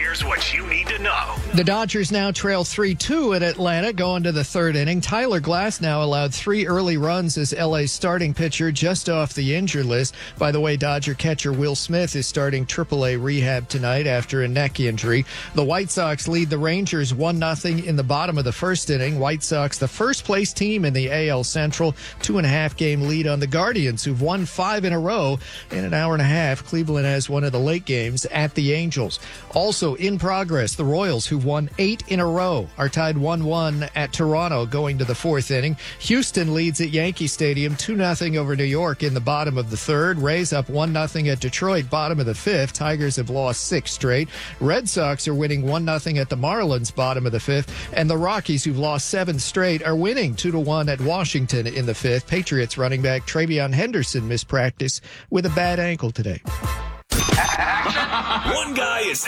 Here's what you need to know. The Dodgers now trail 3-2 at Atlanta going to the third inning. Tyler Glasnow allowed 3 early runs as LA's starting pitcher just off the injured list. By the way, Dodger catcher Will Smith is starting AAA rehab tonight after a neck injury. The White Sox lead the Rangers 1-0 in the bottom of the first inning. White Sox, the first place team in the AL Central, 2.5 game lead on the Guardians, who've won 5 in a row in an hour and a half. Cleveland has one of the late games at the Angels. Also in progress, the Royals, who've won 8 in a row, are tied 1-1 at Toronto going to the fourth inning. Houston leads at Yankee Stadium 2-0 over New York in the bottom of the third. Rays up 1-0 at Detroit, bottom of the fifth. Tigers have lost 6 straight. Red Sox are winning 1-0 at the Marlins, bottom of the fifth. And the Rockies, who've lost 7 straight, are winning 2-1 at Washington in the fifth. Patriots running back Travion Henderson missed practice with a bad ankle today. One guy is